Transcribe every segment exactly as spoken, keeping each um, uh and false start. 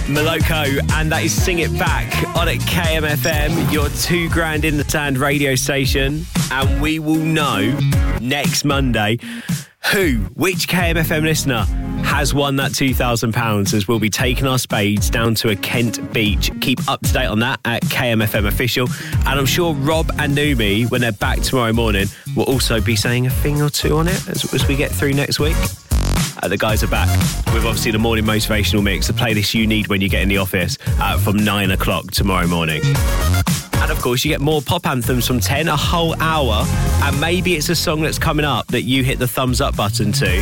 Moloko, and that is Sing It Back on at K M F M, your two grand in the sand radio station. And we will know next Monday who, which K M F M listener has won that two thousand pounds, as we'll be taking our spades down to a Kent beach. Keep up to date on that at K M F M Official. And I'm sure Rob and Numi, when they're back tomorrow morning, will also be saying a thing or two on it as, as we get through next week. Uh, the guys are back with obviously the morning motivational mix, the playlist you need when you get in the office uh, from nine o'clock tomorrow morning. And of course, you get more pop anthems from ten, a whole hour. And maybe it's a song that's coming up that you hit the thumbs up button to,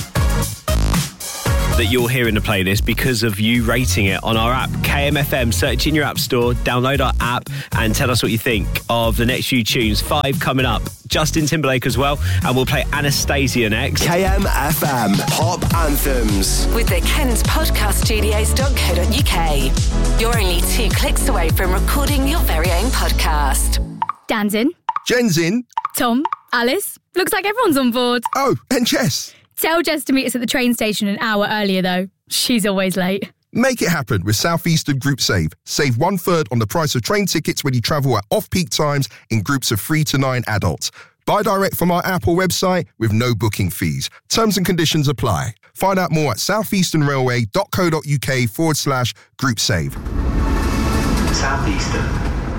that you'll hear in the playlist because of you rating it on our app. K M F M, search in your app store, download our app and tell us what you think of the next few tunes. Five coming up. Justin Timberlake as well. And we'll play Anastasia next. K M F M Pop Anthems. With the Kent Podcast Studios dot co dot uk. You're only two clicks away from recording your very own podcast. Dan's in. Jen's in. Tom, Alice. Looks like everyone's on board. Oh, and Jess. Tell Jess to meet us at the train station an hour earlier, though. She's always late. Make it happen with Southeastern Group Save. Save one third on the price of train tickets when you travel at off-peak times in groups of three to nine adults. Buy direct from our app or website with no booking fees. Terms and conditions apply. Find out more at southeasternrailway.co.uk forward slash group save. Southeastern.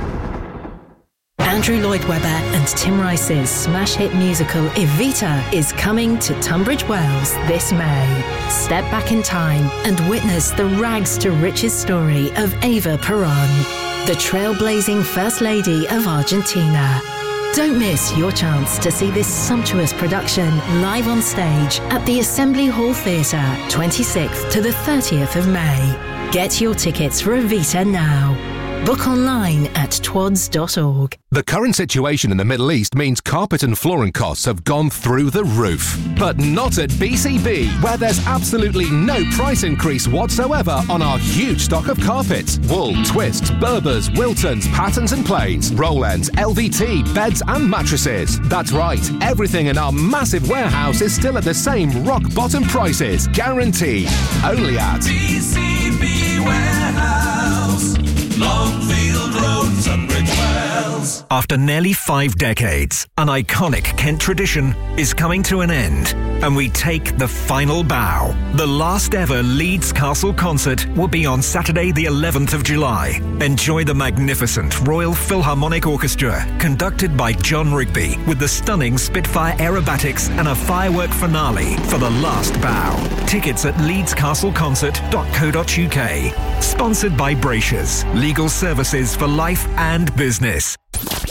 Andrew Lloyd Webber and Tim Rice's smash hit musical Evita is coming to Tunbridge Wells this May. Step back in time and witness the rags to riches story of Eva Perón, the trailblazing First Lady of Argentina. Don't miss your chance to see this sumptuous production live on stage at the Assembly Hall Theatre, twenty-sixth to the thirtieth of May. Get your tickets for Evita now. Book online at twads dot org. The current situation in the Middle East means carpet and flooring costs have gone through the roof. But not at B C B, where there's absolutely no price increase whatsoever on our huge stock of carpets. Wool, twists, Berbers, Wiltons, patterns and plains, roll ends, L V T, beds and mattresses. That's right, everything in our massive warehouse is still at the same rock bottom prices, guaranteed. Only at B C B Warehouse. Longfield Road, Tunbridge Wells. After nearly five decades, an iconic Kent tradition is coming to an end, and we take the final bow. The last ever Leeds Castle concert will be on Saturday the eleventh of July. Enjoy the magnificent Royal Philharmonic Orchestra, conducted by John Rigby, with the stunning Spitfire aerobatics and a firework finale for the last bow. Tickets at leeds castle concert dot co dot uk. Sponsored by Bracious, legal services for life and business.